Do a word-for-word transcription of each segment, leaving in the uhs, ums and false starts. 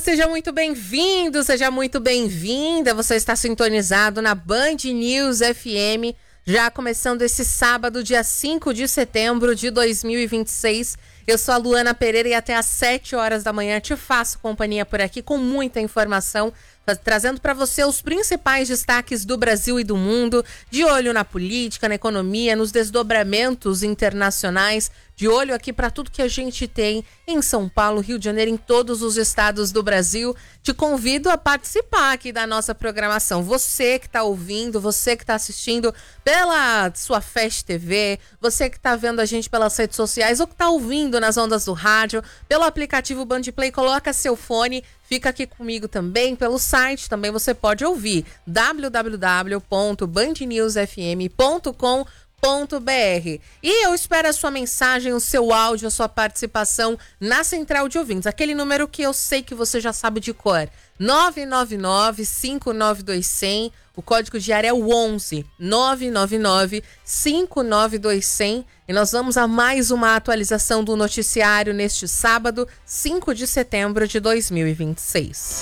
seja muito bem-vindo, seja muito bem-vinda. Você está sintonizado na Band News F M, já começando esse sábado, dia cinco de setembro de dois mil e vinte e seis. Eu sou a Luana Pereira e até às sete horas da manhã te faço companhia por aqui com muita informação, trazendo para você os principais destaques do Brasil e do mundo, de olho na política, na economia, nos desdobramentos internacionais, de olho aqui para tudo que a gente tem em São Paulo, Rio de Janeiro, em todos os estados do Brasil. Te convido a participar aqui da nossa programação. Você que está ouvindo, você que está assistindo pela sua Fast T V, você que está vendo a gente pelas redes sociais ou que está ouvindo nas ondas do rádio, pelo aplicativo Bandplay, coloca seu fone, fica aqui comigo também pelo site, também você pode ouvir w w w ponto band news f m ponto com ponto b r. E eu espero a sua mensagem, o seu áudio, a sua participação na central de ouvintes, aquele número que eu sei que você já sabe de cor, nove nove nove, cinco nove dois, zero zero, o código de área é o onze, nove nove nove, cinco nove dois, zero zero, e nós vamos a mais uma atualização do noticiário neste sábado, cinco de setembro de dois mil e vinte e seis.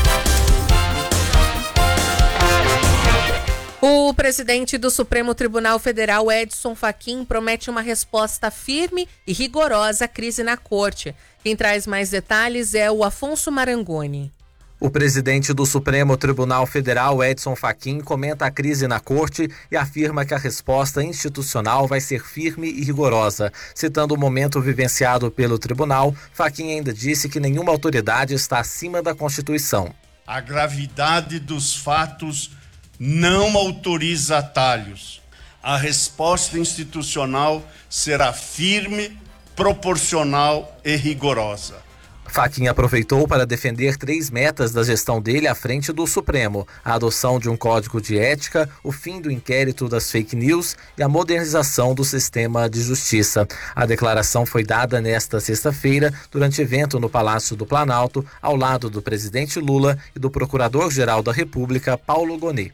O presidente do Supremo Tribunal Federal, Edson Fachin, promete uma resposta firme e rigorosa à crise na corte. Quem traz mais detalhes é o Afonso Marangoni. O presidente do Supremo Tribunal Federal, Edson Fachin, comenta a crise na corte e afirma que a resposta institucional vai ser firme e rigorosa. Citando o momento vivenciado pelo tribunal, Fachin ainda disse que nenhuma autoridade está acima da Constituição. A gravidade dos fatos não autoriza atalhos. A resposta institucional será firme, proporcional e rigorosa. Fachin aproveitou para defender três metas da gestão dele à frente do Supremo: a adoção de um código de ética, o fim do inquérito das fake news e a modernização do sistema de justiça. A declaração foi dada nesta sexta-feira durante evento no Palácio do Planalto, ao lado do presidente Lula e do Procurador-Geral da República, Paulo Gonet.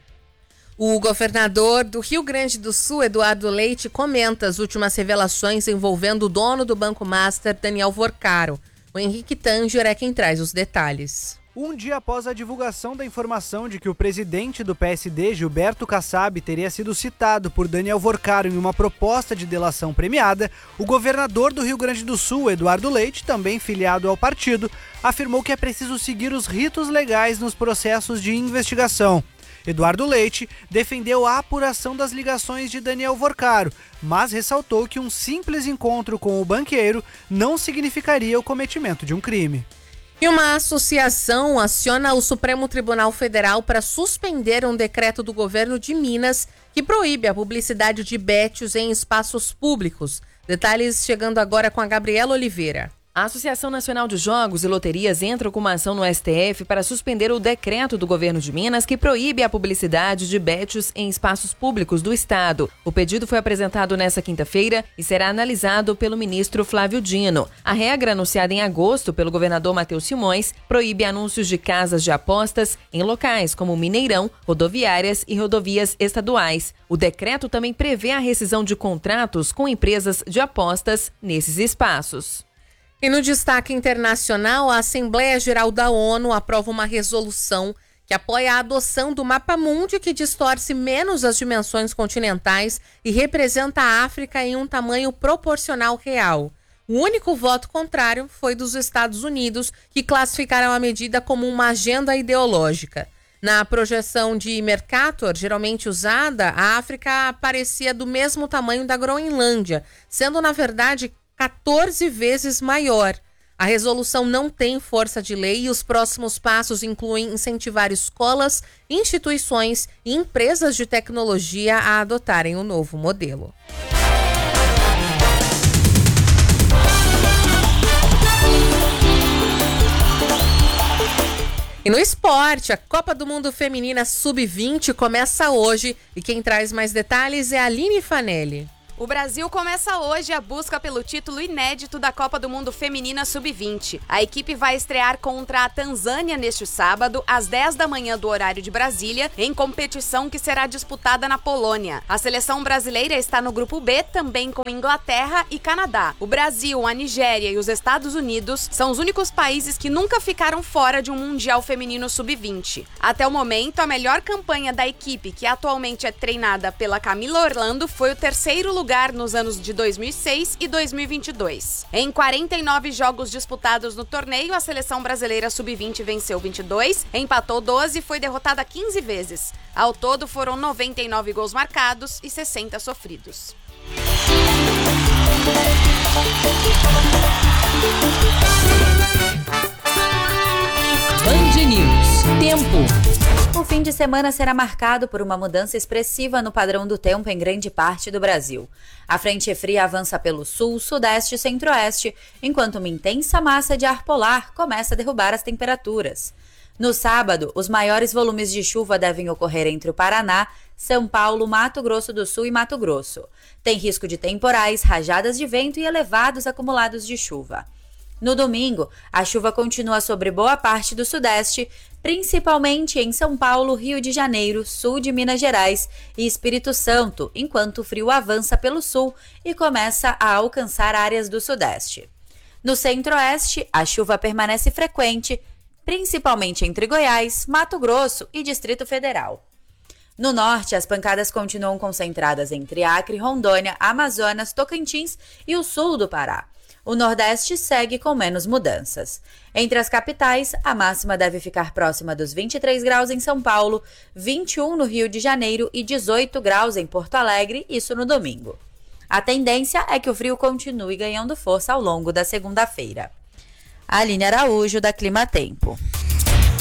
O governador do Rio Grande do Sul, Eduardo Leite, comenta as últimas revelações envolvendo o dono do Banco Master, Daniel Vorcaro. O Henrique Tanger é quem traz os detalhes. Um dia após a divulgação da informação de que o presidente do P S D, Gilberto Kassab, teria sido citado por Daniel Vorcaro em uma proposta de delação premiada, o governador do Rio Grande do Sul, Eduardo Leite, também filiado ao partido, afirmou que é preciso seguir os ritos legais nos processos de investigação. Eduardo Leite defendeu a apuração das ligações de Daniel Vorcaro, mas ressaltou que um simples encontro com o banqueiro não significaria o cometimento de um crime. E uma associação aciona o Supremo Tribunal Federal para suspender um decreto do governo de Minas que proíbe a publicidade de bétios em espaços públicos. Detalhes chegando agora com a Gabriela Oliveira. A Associação Nacional de Jogos e Loterias entra com uma ação no S T F para suspender o decreto do governo de Minas que proíbe a publicidade de bétios em espaços públicos do estado. O pedido foi apresentado nesta quinta-feira e será analisado pelo ministro Flávio Dino. A regra, anunciada em agosto pelo governador Matheus Simões, proíbe anúncios de casas de apostas em locais como Mineirão, rodoviárias e rodovias estaduais. O decreto também prevê a rescisão de contratos com empresas de apostas nesses espaços. E no destaque internacional, a Assembleia Geral da ONU aprova uma resolução que apoia a adoção do Mapa Mundi, que distorce menos as dimensões continentais e representa a África em um tamanho proporcional real. O único voto contrário foi dos Estados Unidos, que classificaram a medida como uma agenda ideológica. Na projeção de Mercator, geralmente usada, a África parecia do mesmo tamanho da Groenlândia, sendo, na verdade, quatorze vezes maior. A resolução não tem força de lei e os próximos passos incluem incentivar escolas, instituições e empresas de tecnologia a adotarem o novo modelo. E no esporte, a Copa do Mundo Feminina sub vinte começa hoje e quem traz mais detalhes é a Aline Fanelli. O Brasil começa hoje a busca pelo título inédito da Copa do Mundo Feminina sub vinte. A equipe vai estrear contra a Tanzânia neste sábado, às dez da manhã do horário de Brasília, em competição que será disputada na Polônia. A seleção brasileira está no grupo B, também com Inglaterra e Canadá. O Brasil, a Nigéria e os Estados Unidos são os únicos países que nunca ficaram fora de um Mundial Feminino sub vinte. Até o momento, a melhor campanha da equipe, que atualmente é treinada pela Camila Orlando, foi o terceiro lugar lugar nos anos de dois mil e seis e dois mil e vinte e dois. Em quarenta e nove jogos disputados no torneio, a seleção brasileira sub vinte venceu vinte e dois, empatou doze e foi derrotada quinze vezes. Ao todo, foram noventa e nove gols marcados e sessenta sofridos. Band News. Tempo. O fim de semana será marcado por uma mudança expressiva no padrão do tempo em grande parte do Brasil. A frente fria avança pelo sul, sudeste e centro-oeste, enquanto uma intensa massa de ar polar começa a derrubar as temperaturas. No sábado, os maiores volumes de chuva devem ocorrer entre o Paraná, São Paulo, Mato Grosso do Sul e Mato Grosso. Tem risco de temporais, rajadas de vento e elevados acumulados de chuva. No domingo, a chuva continua sobre boa parte do sudeste, principalmente em São Paulo, Rio de Janeiro, sul de Minas Gerais e Espírito Santo, enquanto o frio avança pelo sul e começa a alcançar áreas do sudeste. No centro-oeste, a chuva permanece frequente, principalmente entre Goiás, Mato Grosso e Distrito Federal. No norte, as pancadas continuam concentradas entre Acre, Rondônia, Amazonas, Tocantins e o sul do Pará. O Nordeste segue com menos mudanças. Entre as capitais, a máxima deve ficar próxima dos vinte e três graus em São Paulo, vinte e um no Rio de Janeiro e dezoito graus em Porto Alegre, isso no domingo. A tendência é que o frio continue ganhando força ao longo da segunda-feira. Aline Araújo, da Clima Tempo.